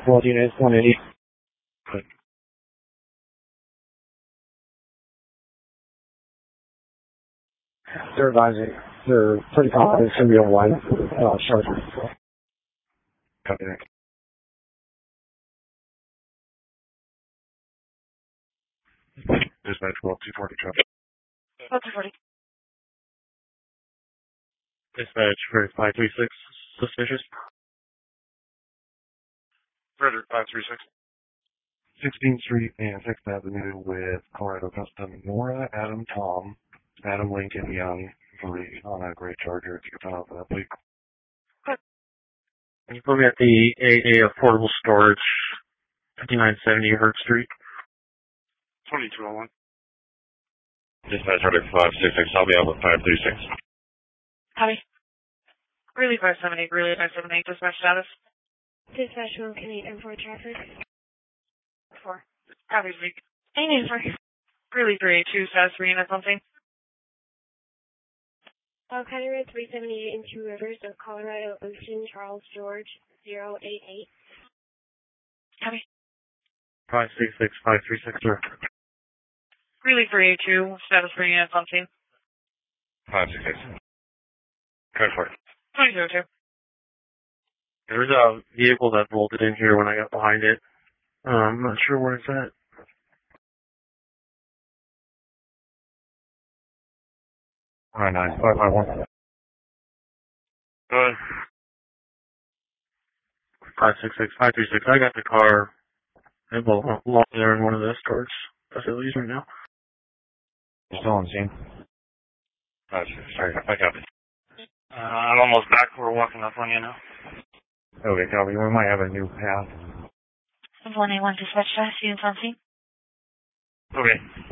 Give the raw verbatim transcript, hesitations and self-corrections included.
World unit one eighty. Good. They're advising. They're pretty confident it's going to be a one uh, charger. Copy that. Dispatch, well, two forty traffic. Oh, two forty. Dispatch for five three six, suspicious. Frederick, five three six. sixteenth Street and sixth Avenue with Colorado Custom Nora, Adam, Tom, Adam, Lincoln, Young, three on a gray charger. If you can find out for that, please. Can you put me at the A A Affordable Storage, fifty-nine seventy Hurt Street? twenty-two oh one. Dispatch order five six six, I'll be out with five three six. Copy. Really five seven eight, really five seven eight, dispatch status. Dispatch one, can you import traffic? Four. Copy, speak. I need for really three eight two, status three unit something. Uh, County Road three seventy-eight in Two Rivers of Colorado Ocean, Charles George, zero eight eight. Copy. five six six, five three six, sir. Really three eight two, status three unit something. five six six. Code for it. twenty-two oh two. There's a vehicle that bolted in here when I got behind it. Uh, I'm not sure where it's at. Alright, nine five five one. Uh, five six six, five three six. I got the car. It belongs there in one of the storage facilities right now. You're still on scene? Uh, sorry, I got it. Uh, I'm almost back. We're walking up on you now. Okay, copy. We might have a new path. one eight one, dispatch status, unit something. Okay.